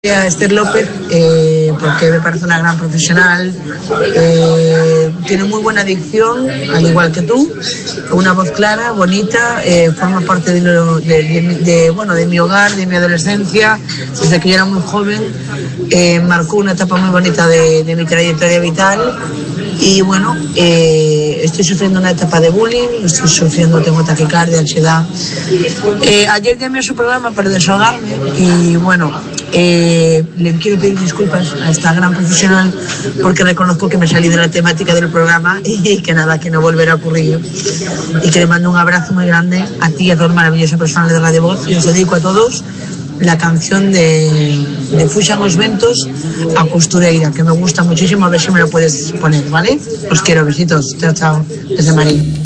A Esther López porque me parece una gran profesional, tiene muy buena dicción, al igual que tú, una voz clara, bonita, forma parte de mi hogar, de mi adolescencia, desde que yo era muy joven, marcó una etapa muy bonita de mi trayectoria vital. Y bueno, estoy sufriendo una etapa de bullying, tengo taquicardia, ansiedad. Ayer llamé a su programa para desahogarme y bueno, le quiero pedir disculpas a esta gran profesional porque reconozco que me salí de la temática del programa y que nada, que no volverá a ocurrir. Y que le mando un abrazo muy grande a ti y a todos maravillosos personales de Radio Voz y os dedico a todos la canción de Fuxan os ventos a Costureira, que me gusta muchísimo, a ver si me lo puedes poner, ¿vale? Os quiero, besitos, chao, chao, desde Marín.